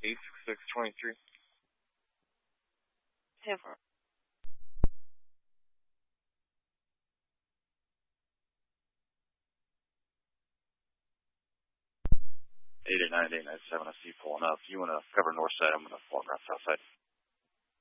86623. Super. 889-897, I see you pulling up. You want to cover north side, I'm going to form around south side.